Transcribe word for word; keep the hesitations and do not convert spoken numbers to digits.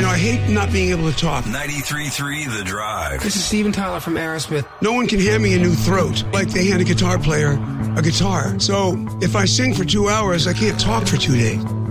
know, I hate not being able to talk. ninety-three point three The Drive. This is Steven Tyler from Aerosmith. No one can hand me a new throat like they hand a guitar player a guitar. So if I sing for two hours, I can't talk for two days.